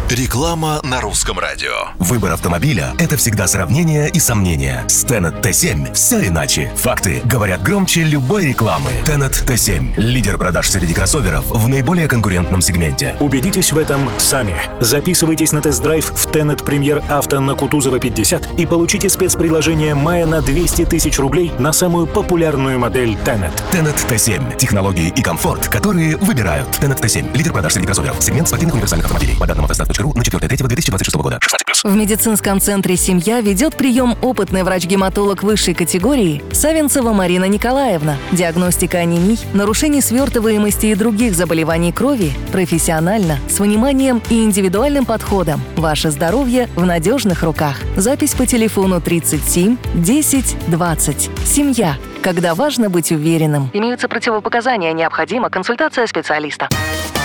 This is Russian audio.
Реклама на русском радио. Выбор автомобиля – это всегда сравнение и сомнения. С Tenet T7 все иначе. Факты говорят громче любой рекламы. Tenet T7 – лидер продаж среди кроссоверов в наиболее конкурентном сегменте. Убедитесь в этом сами. Записывайтесь на тест-драйв в Tenet Premier Auto на Кутузова 50 и получите спецпредложение мая на 200 тысяч рублей на самую популярную модель Tenet. Tenet T7 – технологии и комфорт, которые выбирают. Tenet T7 – лидер продаж среди кроссоверов. Сегмент спортивных универсальных автомобилей. По данным автостат.ру на 4.3.2026 года. 16+. В медицинском центре «Семья» ведет прием опытный врач-гематолог высшей категории Савинцева Марина Николаевна. Диагностика анемий, нарушений свертываемости и других заболеваний крови профессионально, с вниманием и индивидуальным подходом. Ваше здоровье в надежных руках. Запись по телефону 37 10 20. «Семья». Когда важно быть уверенным. Имеются противопоказания, необходима консультация специалиста.